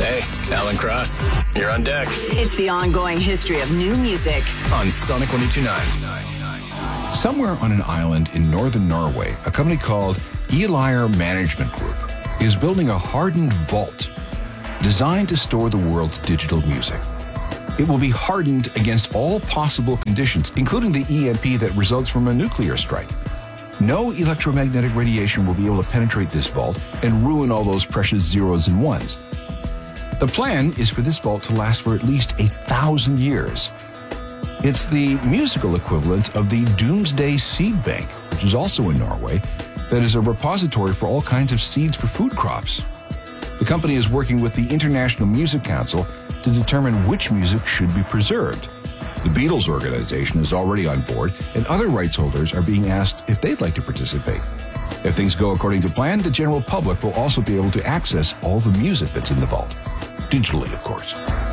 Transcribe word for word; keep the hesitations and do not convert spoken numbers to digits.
Hey, Alan Cross, you're on deck. It's the ongoing history of new music on Sonic one oh two point nine. Somewhere on an island in northern Norway, a company called Elir Management Group is building a hardened vault designed to store the world's digital music. It will be hardened against all possible conditions, including the E M P that results from a nuclear strike. No electromagnetic radiation will be able to penetrate this vault and ruin all those precious zeros and ones. The plan is for this vault to last for at least a thousand years. It's the musical equivalent of the Doomsday Seed Bank, which is also in Norway, that is a repository for all kinds of seeds for food crops. The company is working with the International Music Council to determine which music should be preserved. The Beatles organization is already on board, and other rights holders are being asked if they'd like to participate. If things go according to plan, the general public will also be able to access all the music that's in the vault. Digitally, of course.